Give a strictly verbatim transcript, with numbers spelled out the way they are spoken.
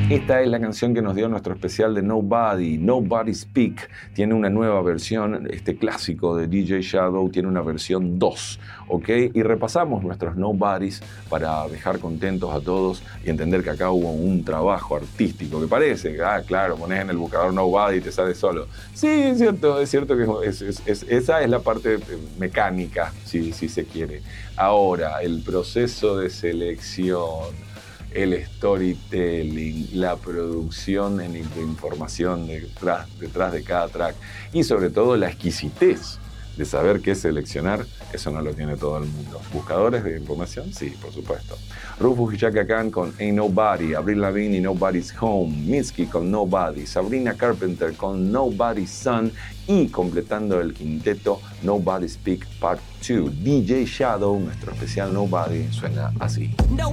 Esta es la canción que nos dio nuestro especial de Nobody, Nobody Speak. Tiene una nueva versión, este clásico de D J Shadow tiene una versión dos, ¿ok? Y repasamos nuestros Nobodies para dejar contentos a todos y entender que acá hubo un trabajo artístico que parece, ah, claro, pones en el buscador Nobody y te sale solo. Sí, es cierto, es cierto que es, es, es, esa es la parte mecánica, si, si se quiere. Ahora, el proceso de selección, el storytelling, la producción de información detrás, detrás de cada track y sobre todo la exquisitez de saber qué seleccionar, eso no lo tiene todo el mundo. ¿Buscadores de información? Sí, por supuesto. Rufus y Chaka Khan con Ain't Nobody, Avril Lavigne y Nobody's Home, Mitski con Nobody, Sabrina Carpenter con Nobody's Son y completando el quinteto Nobody Speak Part dos. D J Shadow, nuestro especial Nobody, suena así.